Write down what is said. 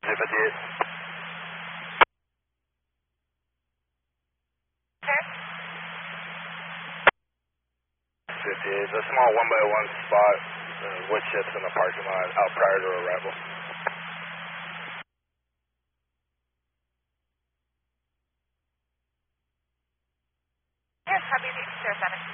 58. Sir? 58. A small 1x1 spot, wood chips in the parking lot out prior to arrival. Yes, copy, 07.